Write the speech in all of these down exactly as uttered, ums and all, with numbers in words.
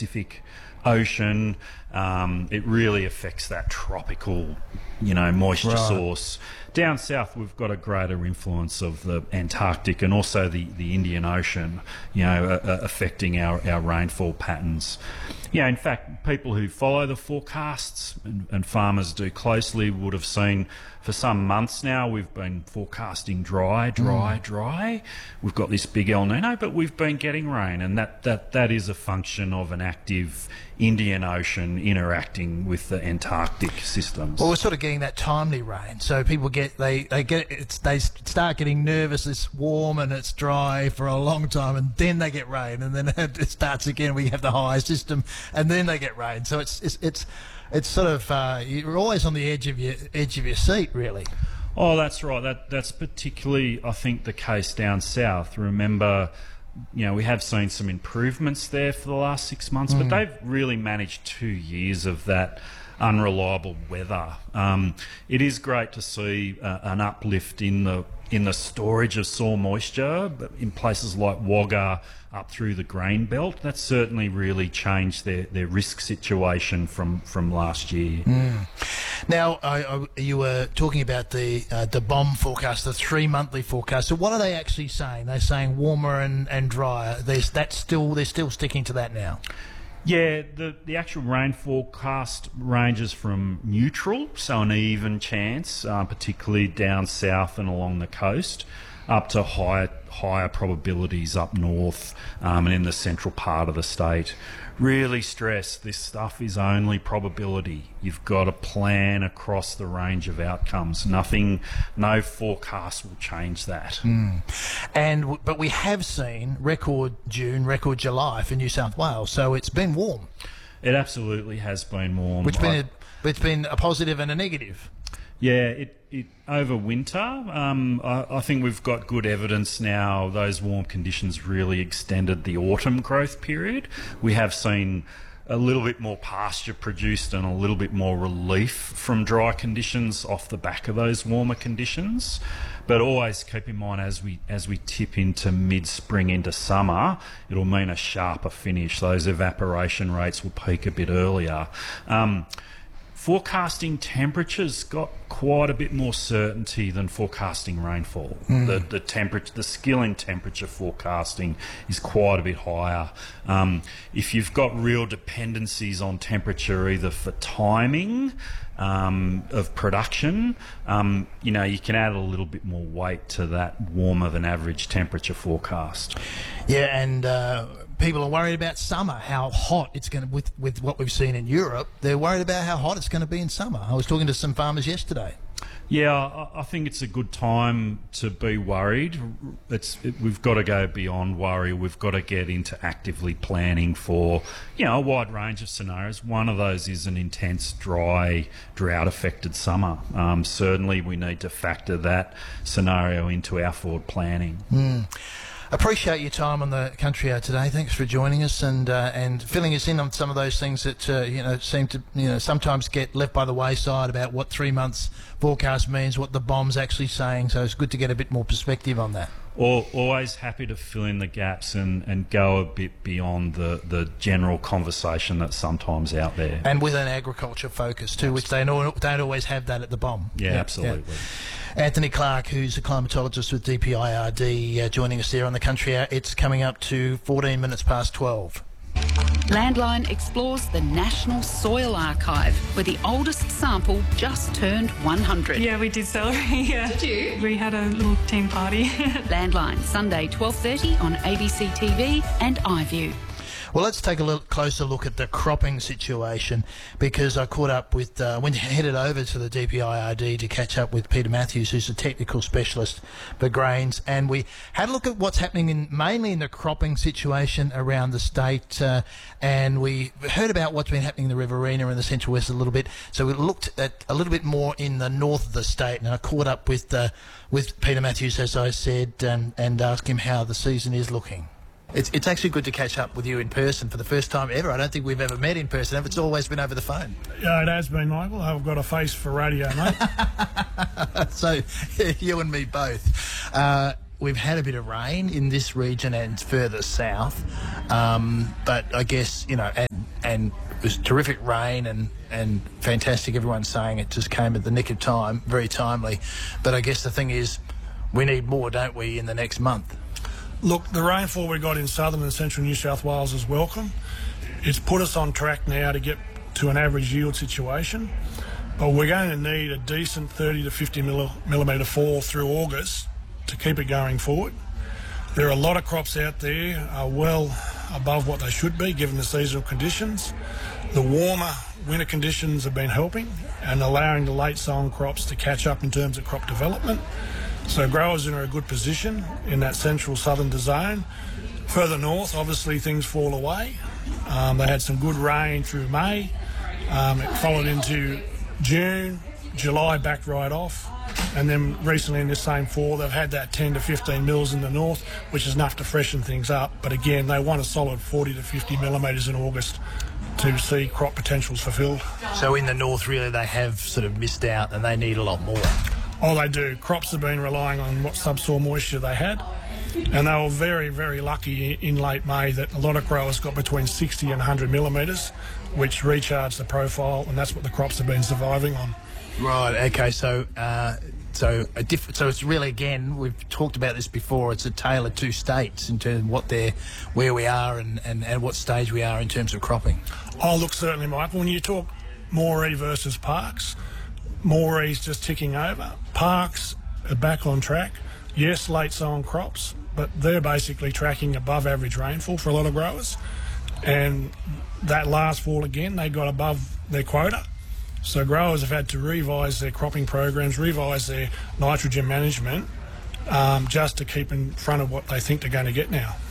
Pacific Ocean. Um, it really affects that tropical, you know, moisture Right. source. Down south, we've got a greater influence of the Antarctic and also the, the Indian Ocean, you know, uh, uh, affecting our, our rainfall patterns. Yeah, in fact, people who follow the forecasts and, and farmers do closely would have seen for some months now we've been forecasting dry, dry, mm. dry. We've got this big El Nino, but we've been getting rain, and that, that, that is a function of an active Indian Ocean interacting with the Antarctic systems. Well, we're sort of getting that timely rain, so people get they they get it's, they start getting nervous. It's warm and it's dry for a long time, and then they get rain, and then it starts again. We have the high system, and then they get rain. So it's it's it's, it's sort of uh, you're always on the edge of your edge of your seat, really. Oh, that's right. That that's particularly, I think, the case down south. Remember, you know, we have seen some improvements there for the last six months, mm. but they've really managed two years of that unreliable weather. Um, it is great to see uh, an uplift in the in the storage of soil moisture, but in places like Wagga up through the grain belt. That's certainly really changed their, their risk situation from, from last year. Mm. Now, I, I, you were talking about the uh, the B O M forecast, the three monthly forecast. So, what are they actually saying? They're saying warmer and, and drier. There's that's still they're still sticking to that now. Yeah, the, the actual rain forecast ranges from neutral, so an even chance, uh, particularly down south and along the coast, up to higher higher probabilities up north um, and in the central part of the state. Really stress this stuff is only probability. You've got to plan across the range of outcomes. Nothing, no forecast will change that. Mm. And but we have seen record June, record July for New South Wales, so it's been warm. It absolutely has been warm. Which been a, it's been a positive and a negative. Yeah, it, it over winter, um, I, I think we've got good evidence now those warm conditions really extended the autumn growth period. We have seen a little bit more pasture produced and a little bit more relief from dry conditions off the back of those warmer conditions. But always keep in mind as we as we tip into mid-spring into summer, it'll mean a sharper finish. Those evaporation rates will peak a bit earlier. Um, Forecasting temperatures got quite a bit more certainty than forecasting rainfall. Mm. The the temperature, the skill in temperature forecasting is quite a bit higher. Um, if you've got real dependencies on temperature, either for timing um, of production, um, you know, you can add a little bit more weight to that warmer than average temperature forecast. Yeah, and. Uh People are worried about summer, how hot it's going to, with, with what we've seen in Europe, they're worried about how hot it's going to be in summer. I was talking to some farmers yesterday. Yeah, I, I think it's a good time to be worried. It's it, we've got to go beyond worry. We've got to get into actively planning for, you know, a wide range of scenarios. One of those is an intense, dry, drought-affected summer. Um, certainly we need to factor that scenario into our forward planning. Mm. Appreciate your time on the Country Hour today. Thanks for joining us and uh, and filling us in on some of those things that uh, you know seem to you know sometimes get left by the wayside about what three months forecast means, what the B O M's actually saying. So it's good to get a bit more perspective on that. Always happy to fill in the gaps and, and go a bit beyond the, the general conversation that's sometimes out there. And with an agriculture focus too, which they don't, don't always have that at the B O M. Yeah, yeah absolutely. Yeah. Anthony Clark, who's a climatologist with D P I R D, uh, joining us there on the Country Hour. It's coming up to fourteen minutes past twelve. Landline explores the National Soil Archive, where the oldest sample just turned one hundred. Yeah, we did celebrate. Yeah. Did you? We had a little team party. Landline, Sunday twelve thirty on A B C T V and iView. Well, let's take a little closer look at the cropping situation, because I caught up with, uh, went headed over to the D P I R D to catch up with Peter Matthews, who's a technical specialist for grains, and we had a look at what's happening in, mainly in the cropping situation around the state, uh, and we heard about what's been happening in the Riverina and the Central West a little bit, so we looked at a little bit more in the north of the state, and I caught up with, uh, with Peter Matthews, as I said, um, and asked him how the season is looking. It's it's actually good to catch up with you in person for the first time ever. I don't think we've ever met in person. It's always been over the phone. Yeah, it has been, Michael. I've got a face for radio, mate. So, you and me both. Uh, we've had a bit of rain in this region and further south, um, but I guess, you know, and, and it was terrific rain and, and fantastic. Everyone's saying it just came at the nick of time, very timely. But I guess the thing is, we need more, don't we, in the next month? Look, the rainfall we got in southern and central New South Wales is welcome. It's put us on track now to get to an average yield situation, but we're going to need a decent thirty to fifty millimetre fall through August to keep it going forward. There are a lot of crops out there are well above what they should be given the seasonal conditions. The warmer winter conditions have been helping and allowing the late sown crops to catch up in terms of crop development. So growers are in a good position in that central southern zone. Further north, obviously things fall away. Um, they had some good rain through May. Um, it followed into June, July backed right off. And then recently in this same fall, they've had that ten to fifteen mils in the north, which is enough to freshen things up. But again, they want a solid forty to fifty millimetres in August to see crop potentials fulfilled. So in the north, really, they have sort of missed out and they need a lot more. Oh, they do. Crops have been relying on what subsoil moisture they had. And they were very, very lucky in late May that a lot of growers got between sixty and one hundred millimetres, which recharged the profile, and that's what the crops have been surviving on. Right, okay, so uh, so a diff- so it's really, again, we've talked about this before, it's a tale of two states in terms of what they're, where we are and, and, and what stage we are in terms of cropping. Oh, look, certainly, Michael. When you talk Moree versus Parkes, Moree's just ticking over. Parkes are back on track. Yes, late sown crops, but they're basically tracking above average rainfall for a lot of growers. And that last fall again, they got above their quota. So growers have had to revise their cropping programs, revise their nitrogen management, um, just to keep in front of what they think they're going to get now.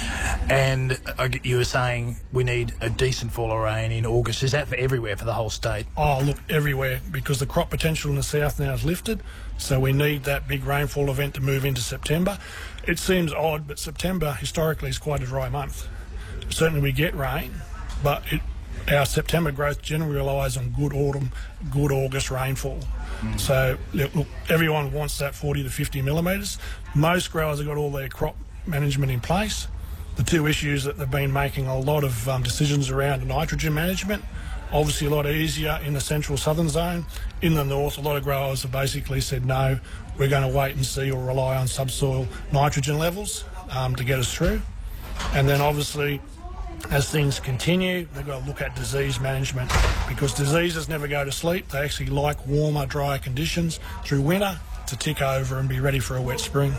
And uh, you were saying we need a decent fall of rain in August. Is that for everywhere, for the whole state? Oh, look, everywhere, because the crop potential in the south now is lifted, so we need that big rainfall event to move into September. It seems odd, but September historically is quite a dry month. Certainly we get rain, but it, our September growth generally relies on good autumn, good August rainfall. Mm. So, look, everyone wants that forty to fifty millimetres. Most growers have got all their crop management in place. The two issues that they've been making a lot of um, decisions around nitrogen management, obviously a lot easier in the central southern zone. In the north, a lot of growers have basically said, no, we're going to wait and see or rely on subsoil nitrogen levels um, to get us through. And then obviously, as things continue, they've got to look at disease management, because diseases never go to sleep. They actually like warmer, drier conditions through winter to tick over and be ready for a wet spring.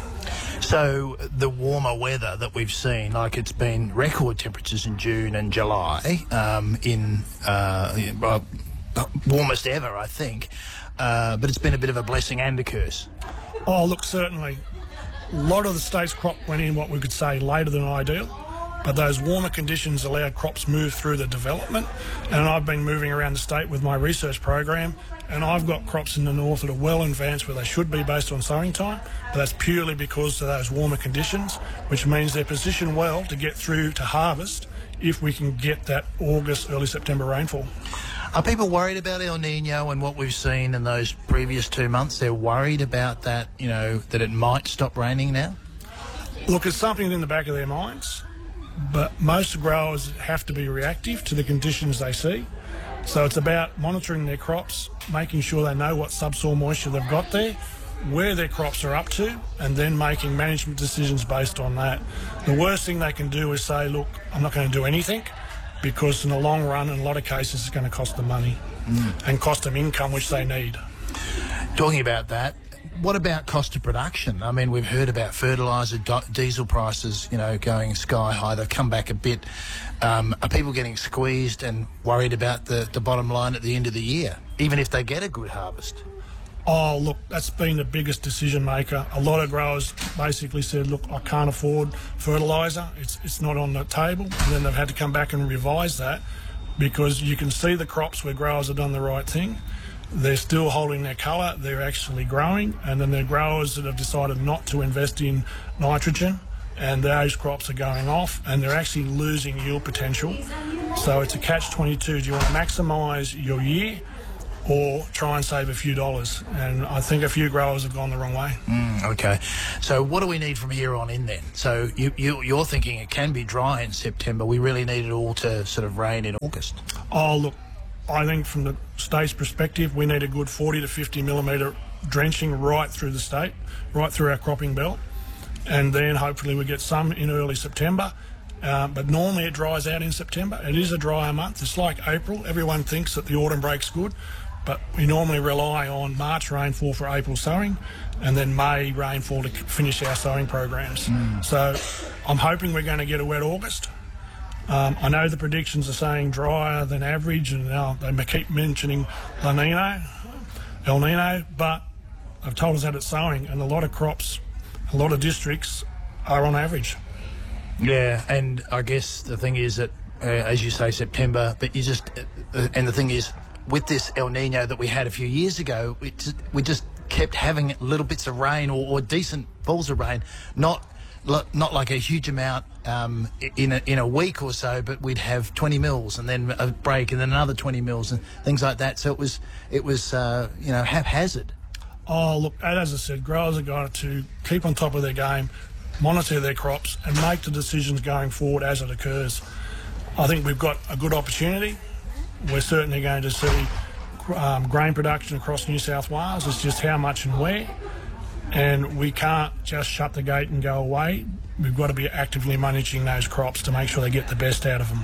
So the warmer weather that we've seen, like it's been record temperatures in June and July, um, in uh, well, warmest ever, I think, uh, but it's been a bit of a blessing and a curse. Oh, look, certainly. A lot of the state's crop went in what we could say later than ideal, but those warmer conditions allowed crops move through the development. And I've been moving around the state with my research program, and I've got crops in the north that are well advanced where they should be based on sowing time, but that's purely because of those warmer conditions, which means they're positioned well to get through to harvest if we can get that August, early September rainfall. Are people worried about El Nino and what we've seen in those previous two months? They're worried about that, you know, that it might stop raining now? Look, it's something in the back of their minds, but most growers have to be reactive to the conditions they see. So it's about monitoring their crops, making sure they know what subsoil moisture they've got there, where their crops are up to, and then making management decisions based on that. The worst thing they can do is say, look, I'm not going to do anything, because in the long run, in a lot of cases, it's going to cost them money mm. and cost them income, which they need. Talking about that, what about cost of production? I mean, we've heard about fertiliser, do- diesel prices, you know, going sky high. They've come back a bit. Um, are people getting squeezed and worried about the, the bottom line at the end of the year, even if they get a good harvest? Oh, look, that's been the biggest decision maker. A lot of growers basically said, look, I can't afford fertiliser. It's, it's not on the table. And then they've had to come back and revise that, because you can see the crops where growers have done the right thing. They're still holding their colour, they're actually growing, and then there are growers that have decided not to invest in nitrogen, and those crops are going off, and they're actually losing yield potential. So it's a catch twenty-two. Do you want to maximise your year, or try and save a few dollars. And I think a few growers have gone the wrong way. Mm, okay. So what do we need from here on in then? So you, you, you're thinking it can be dry in September. We really need it all to sort of rain in August. Oh, look, I think from the state's perspective, we need a good forty to fifty millimetre drenching right through the state, right through our cropping belt. And then hopefully we get some in early September. Uh, but normally it dries out in September. It is a drier month. It's like April. Everyone thinks that the autumn break's good, but we normally rely on March rainfall for April sowing and then May rainfall to finish our sowing programs. Mm. So I'm hoping we're going to get a wet August. Um, I know the predictions are saying drier than average, and now they keep mentioning La Nina, El Nino, but they've told us that it's sowing, and a lot of crops, a lot of districts are on average. Yeah, and I guess the thing is that, uh, as you say, September, but you just, uh, and the thing is, with this El Nino that we had a few years ago, it just, we just kept having little bits of rain or, or decent falls of rain, not not like a huge amount um, in a, in a week or so, but we'd have twenty mils and then a break and then another twenty mils and things like that. So it was it was uh, you know haphazard. Oh look, as I said, growers have got to keep on top of their game, monitor their crops and make the decisions going forward as it occurs. I think we've got a good opportunity. We're certainly going to see um, grain production across New South Wales. It's just how much and where. And we can't just shut the gate and go away. We've got to be actively managing those crops to make sure they get the best out of them.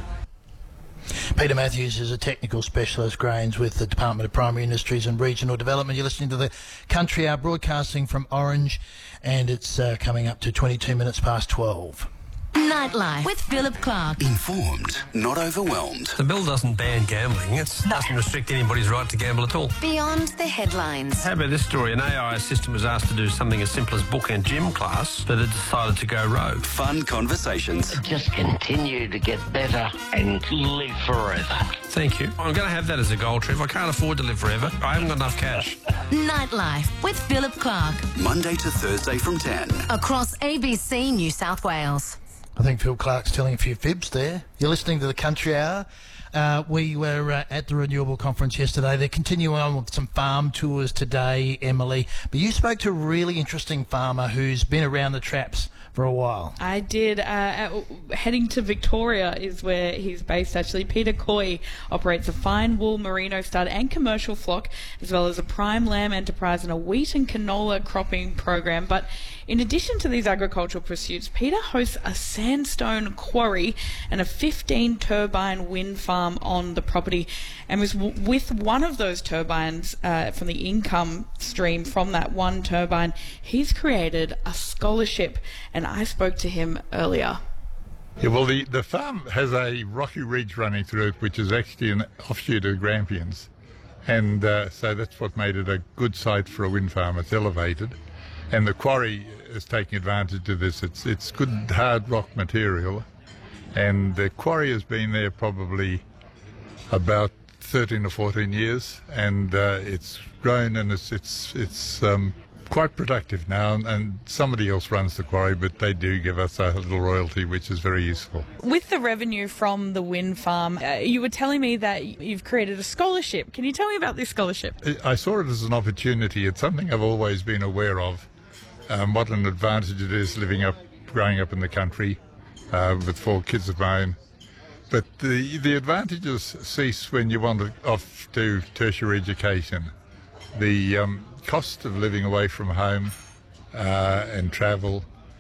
Peter Matthews is a technical specialist grains with the Department of Primary Industries and Regional Development. You're listening to the Country Hour broadcasting from Orange, and it's uh, coming up to twenty-two minutes past twelve. Nightlife with Philip Clark. Informed, not overwhelmed. The bill doesn't ban gambling. It doesn't restrict anybody's right to gamble at all. Beyond the headlines. How about this story? An A I assistant was asked to do something as simple as book and gym class, but it decided to go rogue. Fun conversations. Just continue to get better and live forever. Thank you. I'm going to have that as a goal, Trev. I can't afford to live forever. I haven't got enough cash. Nightlife with Philip Clark. Monday to Thursday from ten. Across A B C New South Wales. I think Phil Clark's telling a few fibs there. You're listening to the Country Hour. Uh, we were uh, at the Renewable Conference yesterday. They're continuing on with some farm tours today, Emily. But you spoke to a really interesting farmer who's been around the traps for a while. I did. Uh, at, heading to Victoria is where he's based, actually. Peter Coy operates a fine wool merino stud and commercial flock, as well as a prime lamb enterprise and a wheat and canola cropping program. But in addition to these agricultural pursuits, Peter hosts a sandstone quarry and a fifteen turbine wind farm on the property, and was w- with one of those turbines uh, from the income stream from that one turbine, he's created a scholarship, and I spoke to him earlier. Yeah, well, the, the farm has a rocky ridge running through it, which is actually an offshoot of Grampians, and uh, so that's what made it a good site for a wind farm. It's elevated, and the quarry is taking advantage of this. It's it's good hard rock material, and the quarry has been there probably about thirteen or fourteen years, and uh, it's grown, and it's it's it's um, quite productive now. And somebody else runs the quarry, but they do give us a little royalty, which is very useful. With the revenue from the wind farm, uh, you were telling me that you've created a scholarship. Can you tell me about this scholarship? I saw it as an opportunity. It's something I've always been aware of. Um, what an advantage it is living up, growing up in the country uh, with four kids of my own. But the the advantages cease when you want to off to tertiary education. The um, cost of living away from home uh, and travel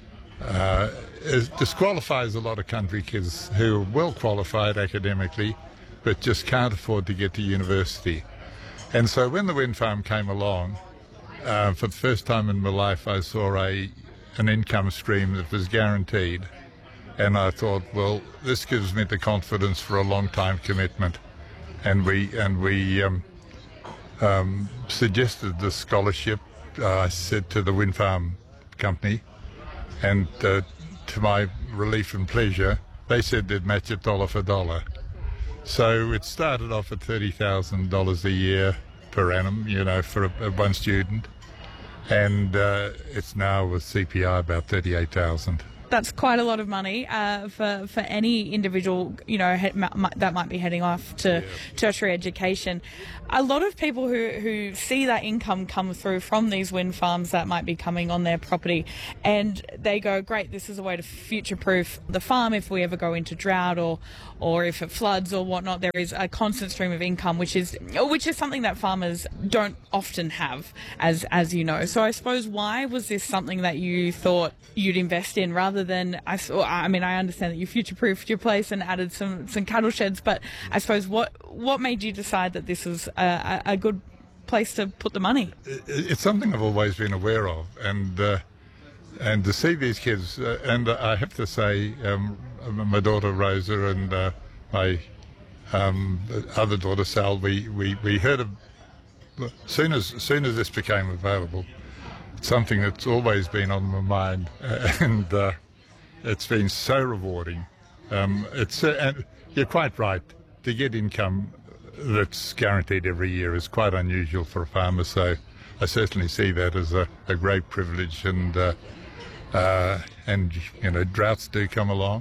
uh, is, disqualifies a lot of country kids who are well qualified academically, but just can't afford to get to university. And so when the wind farm came along, Uh, for the first time in my life, I saw a an income stream that was guaranteed, and I thought, well, this gives me the confidence for a long time commitment, and we and we um, um, suggested the scholarship. Uh, I said to the wind farm company, and uh, to my relief and pleasure, they said they'd match it dollar for dollar. So it started off at thirty thousand dollars a year per annum, you know, for a, a one student. And uh, it's now with C P I about thirty-eight thousand. That's quite a lot of money uh, for for any individual, you know, he, m- m- that might be heading off to Yeah. tertiary education. A lot of people who, who see that income come through from these wind farms that might be coming on their property, and they go, great, this is a way to future-proof the farm if we ever go into drought or or if it floods or whatnot. There is a constant stream of income, which is which is something that farmers don't often have, as as you know. So I suppose, why was this something that you thought you'd invest in rather than, I, saw, I mean, I understand that you future-proofed your place and added some, some cattle sheds, but I suppose what what made you decide that this was a, a good place to put the money? It's something I've always been aware of, and uh, and to see these kids, uh, and I have to say, um, my daughter Rosa and uh, my um, other daughter Sal, we, we, we heard of, soon as soon as this became available, it's something that's always been on my mind, uh, and uh, it's been so rewarding. Um, it's uh, and you're quite right, to get income that's guaranteed every year is quite unusual for a farmer, so I certainly see that as a, a great privilege, and uh, uh, and you know, droughts do come along,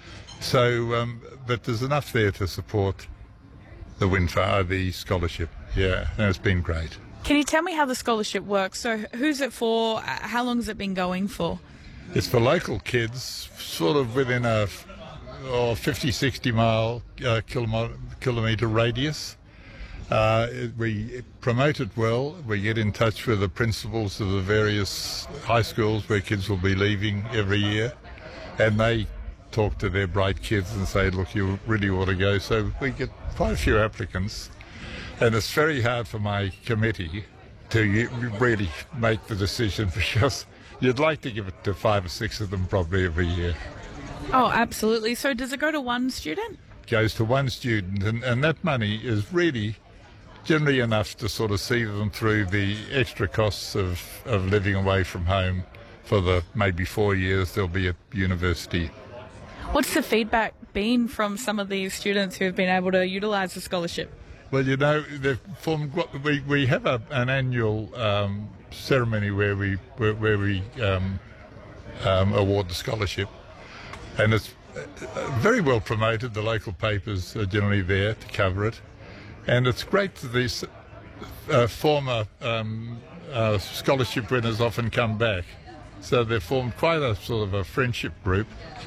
so um, but there's enough there to support the wind farm, the scholarship. Yeah, and it's been great. Can you tell me how the scholarship works? So who's it for? How long has it been going for? It's for local kids, sort of within a oh, fifty, sixty mile uh, kilometre, kilometre radius. Uh, it, we promote it well. We get in touch with the principals of the various high schools where kids will be leaving every year, and they talk to their bright kids and say, look, you really ought to go. So we get quite a few applicants, and it's very hard for my committee to really make the decision, because you'd like to give it to five or six of them probably every year. Oh, absolutely. So does it go to one student? Goes to one student, and, and that money is really generally enough to sort of see them through the extra costs of, of living away from home for the maybe four years they'll be at university. What's the feedback been from some of these students who have been able to utilise the scholarship? Well, you know, they've formed, we, we have a, an annual um, ceremony where we where, where we um, um, award the scholarship, and it's very well promoted. The local papers are generally there to cover it, and it's great that these uh, former um, uh, scholarship winners often come back. So they've formed quite a sort of a friendship group,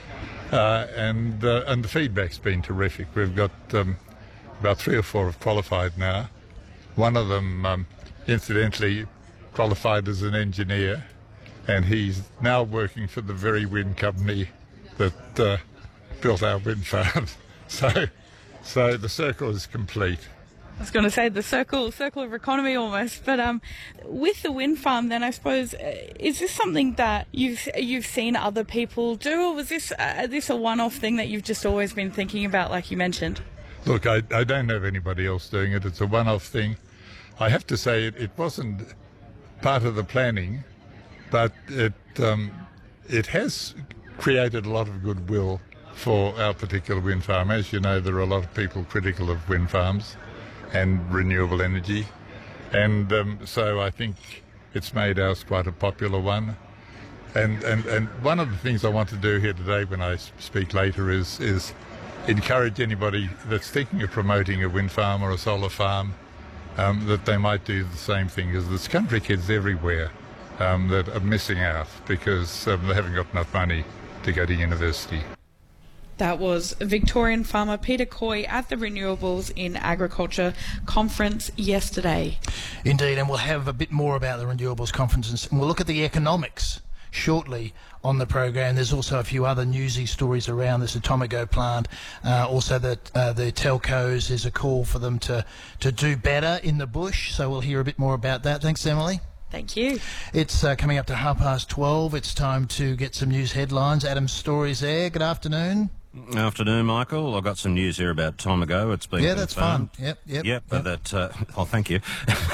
uh, and uh, and the feedback's been terrific. We've got um, about three or four have qualified now. One of them, um, incidentally, qualified as an engineer, and he's now working for the very wind company that uh, built our wind farm. So, so the circle is complete. I was going to say the circle, circle of economy almost. But um, with the wind farm, then I suppose, uh, is this something that you've you've seen other people do, or was this uh, this a one-off thing that you've just always been thinking about, like you mentioned? Look, I, I don't have anybody else doing it. It's a one-off thing. I have to say it, it wasn't part of the planning, but it um, it has created a lot of goodwill for our particular wind farm. As you know, there are a lot of people critical of wind farms and renewable energy, and um, so I think it's made ours quite a popular one. And, and and one of the things I want to do here today when I speak later is is encourage anybody that's thinking of promoting a wind farm or a solar farm, um, that they might do the same thing, because there's country kids everywhere um, that are missing out because um, they haven't got enough money to go to university. That was Victorian farmer Peter Coy at the Renewables in Agriculture conference yesterday. Indeed, and we'll have a bit more about the Renewables conference, and we'll look at the economics shortly on the program. There's also a few other newsy stories around this Atomico plant. Uh, also that uh, the telcos, there's a call for them to, to do better in the bush, so we'll hear a bit more about that. Thanks, Emily. Thank you. It's uh, coming up to half past twelve. It's time to get some news headlines. Adam's Story's there. Good afternoon. Afternoon, Michael. I've got some news here about Atomico. It's been yeah, that's confirmed. fun. Yep, yep. Yep, but yep. that. Uh, oh, thank you.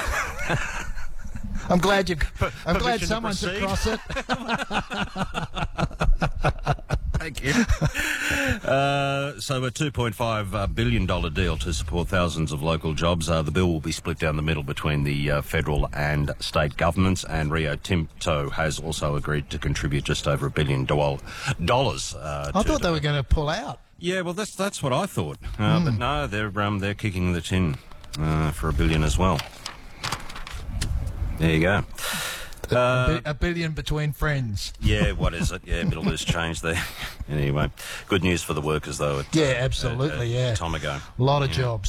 I'm glad you. I'm glad Permission to someone's proceed. across it. Thank you. Uh, so a two point five uh, billion dollars deal to support thousands of local jobs. Uh, the bill will be split down the middle between the uh, federal and state governments, and Rio Tinto has also agreed to contribute just over a billion dollars. Uh, I to thought they were going to pull out. Yeah, well, that's that's what I thought. Uh, Mm. But no, they're um, they're kicking the tin uh, for a billion as well. There you go. a, Uh, bi- a billion between friends. yeah, what is it? Yeah, a bit of loose change there. Anyway, good news for the workers, though. At, Yeah, uh, absolutely, at, at yeah. Tomago. A lot of Yeah. jobs.